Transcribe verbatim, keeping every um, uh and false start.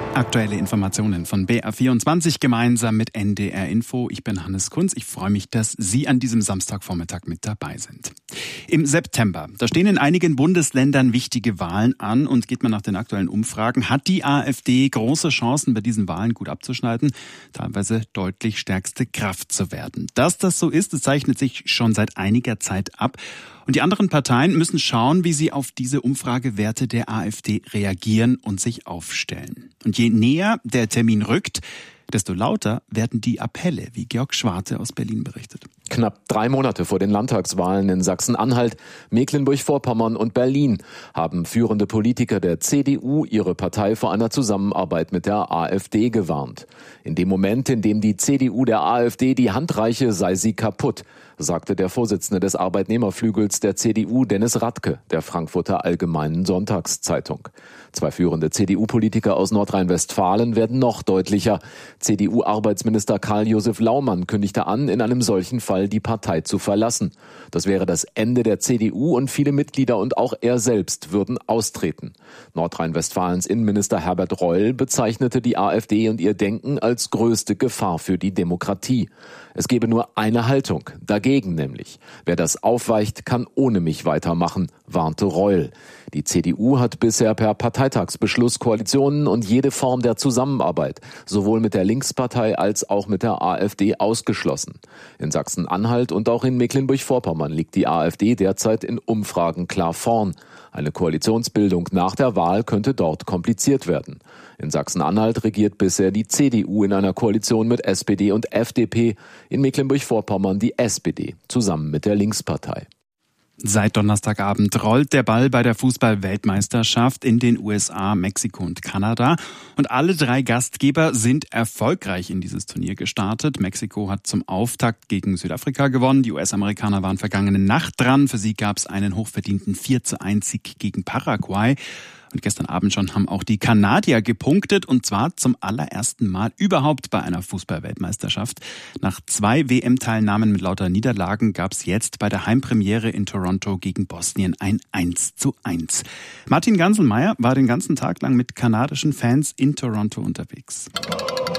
Aktuelle Informationen von B R vierundzwanzig gemeinsam mit N D R Info. Ich bin Hannes Kunz. Ich freue mich, dass Sie an diesem Samstagvormittag mit dabei sind. Im September, da stehen in einigen Bundesländern wichtige Wahlen an und geht man nach den aktuellen Umfragen, hat die AfD große Chancen, bei diesen Wahlen gut abzuschneiden, teilweise deutlich stärkste Kraft zu werden. Dass das so ist, das zeichnet sich schon seit einiger Zeit ab. Und die anderen Parteien müssen schauen, wie sie auf diese Umfragewerte der AfD reagieren und sich aufstellen. Und je näher der Termin rückt, desto lauter werden die Appelle, wie Georg Schwarte aus Berlin berichtet. Knapp drei Monate vor den Landtagswahlen in Sachsen-Anhalt, Mecklenburg-Vorpommern und Berlin haben führende Politiker der C D U ihre Partei vor einer Zusammenarbeit mit der AfD gewarnt. In dem Moment, in dem die C D U der AfD die Hand reiche, sei sie kaputt, sagte der Vorsitzende des Arbeitnehmerflügels der C D U, Dennis Radke, der Frankfurter Allgemeinen Sonntagszeitung. Zwei führende C D U-Politiker aus Nordrhein-Westfalen werden noch deutlicher. C D U-Arbeitsminister Karl-Josef Laumann kündigte an, in einem solchen Fall die Partei zu verlassen. Das wäre das Ende der C D U und viele Mitglieder und auch er selbst würden austreten. Nordrhein-Westfalens Innenminister Herbert Reul bezeichnete die AfD und ihr Denken als größte Gefahr für die Demokratie. Es gebe nur eine Haltung, dagegen nämlich. Wer das aufweicht, kann ohne mich weitermachen, warnte Reul. Die C D U hat bisher per Parteitagsbeschluss Koalitionen und jede Form der Zusammenarbeit, sowohl mit der Linkspartei als auch mit der AfD, ausgeschlossen. In Sachsen-Anhalt und auch in Mecklenburg-Vorpommern liegt die AfD derzeit in Umfragen klar vorn. Eine Koalitionsbildung nach der Wahl könnte dort kompliziert werden. In Sachsen-Anhalt regiert bisher die C D U in einer Koalition mit S P D und F D P, in Mecklenburg-Vorpommern die S P D, zusammen mit der Linkspartei. Seit Donnerstagabend rollt der Ball bei der Fußball-Weltmeisterschaft in den U S A, Mexiko und Kanada. Und alle drei Gastgeber sind erfolgreich in dieses Turnier gestartet. Mexiko hat zum Auftakt gegen Südafrika gewonnen. Die U S-Amerikaner waren vergangene Nacht dran. Für sie gab es einen hochverdienten vier zu eins Sieg gegen Paraguay. Und gestern Abend schon haben auch die Kanadier gepunktet, und zwar zum allerersten Mal überhaupt bei einer Fußball-Weltmeisterschaft. Nach zwei W M-Teilnahmen mit lauter Niederlagen gab es jetzt bei der Heimpremiere in Toronto gegen Bosnien ein eins zu eins. Martin Ganselmeier war den ganzen Tag lang mit kanadischen Fans in Toronto unterwegs.